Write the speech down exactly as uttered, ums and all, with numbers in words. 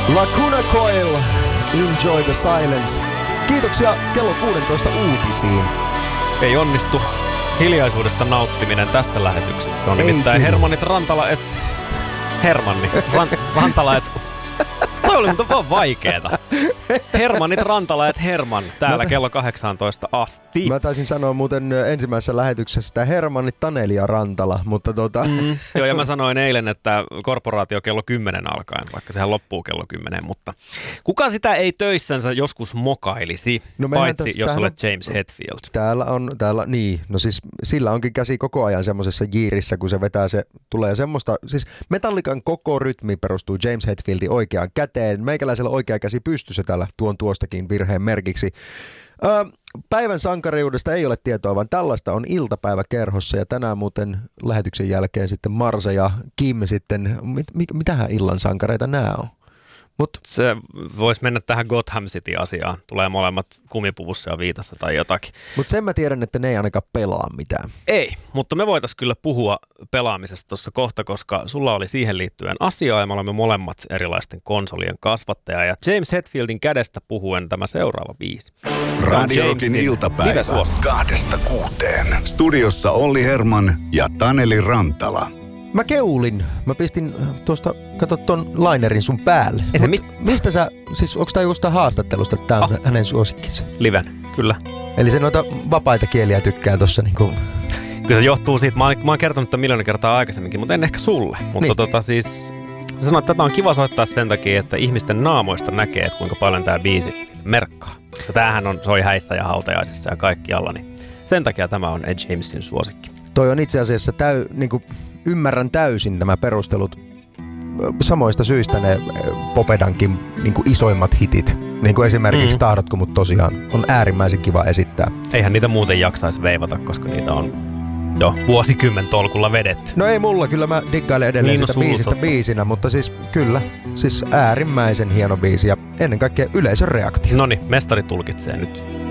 Lacuna Coil, Enjoy the Silence. Kiitoksia kello kuusitoista uutisiin. Ei onnistu hiljaisuudesta nauttiminen tässä lähetyksessä. Se on Ei nimittäin kyllä. Hermannit Rantala et... Hermanni. Ran... Rantala et... Toi oli mutta vaan vaikeeta. Hermannit Rantala et Herman. Täällä Mä t- kello kahdeksantoista asti. Mä taisin sanoa muuten ensimmäisessä lähetyksessä sitä Hermannit Taneli ja Rantala, mutta tota... Mm. Joo, ja mä sanoin eilen, että korporaatio kello kymmenen alkaen, vaikka sehän loppuu kello kymmenen, mutta kuka sitä ei töissänsä joskus mokailisi, No mehän paitsi tässä- jos täällä- olet James Hetfield. Täällä on, täällä, niin, no siis sillä onkin käsi koko ajan semmoisessa jiirissä, kun se vetää se, tulee semmoista, siis Metallican koko rytmi perustuu James Hetfieldin oikeaan käteen, meikäläisellä oikea käsi pystyssä täällä tuon tuostakin virheen merkiksi. Öö, päivän sankariudesta ei ole tietoa, vaan tällaista on iltapäiväkerhossa ja tänään muuten lähetyksen jälkeen sitten Marsa ja Kim sitten, mit, mit, mitähän illan sankareita nämä on? Mut, Se voisi mennä tähän Gotham City-asiaan. Tulee molemmat kumipuvussa ja viitassa tai jotakin. mut sen mä tiedän, että ne ei ainakaan pelaa mitään. Ei, mutta me voitaisiin kyllä puhua pelaamisesta tuossa kohta, koska sulla oli siihen liittyen asiaa ja me olemme molemmat erilaisten konsolien kasvattaja. Ja James Hetfieldin kädestä puhuen tämä seuraava biisi. Radio Rockin Jamesin iltapäivä livesuosikki. kahdesta kuuteen. Studiossa Olli Herman ja Taneli Rantala. Mä keulin. Mä pistin tuosta, kato ton lainerin sun päälle. Ei se Mut mit- mistä sä, siis onko tää jostain haastattelusta, että tää on Ah. hänen suosikkinsa? Liven, kyllä. Eli se noita vapaita kieliä tykkää tossa niinku... Kyllä se johtuu siitä, mä oon, mä oon kertonut tämän miljoona kertaa aikaisemminkin, mutta en ehkä sulle. Mutta Niin. tota siis, sä sanoit, että tätä on kiva soittaa sen takia, että ihmisten naamoista näkee, että kuinka paljon tää biisi merkkaa. Koska tämähän on, soi häissä ja hautajaisissa ja kaikkialla, niin sen takia tämä on Ed Jamesin suosikki. Toi on itse asiassa täy, niinku, ymmärrän täysin nämä perustelut. Samoista syistä ne Popedankin niinku isoimmat hitit. Niin kuin esimerkiksi Mm. Tahdotko mut tosiaan on äärimmäisen kiva esittää. Eihän niitä muuten jaksaisi veivata, koska niitä on jo vuosikymmen tolkulla vedetty. No ei mulla, kyllä mä diggailen edelleen Niin, no sitä sulla biisistä totta. biisinä, mutta siis kyllä, siis äärimmäisen hieno biisi ja ennen kaikkea yleisön reaktio. Noniin, mestari tulkitsee nyt.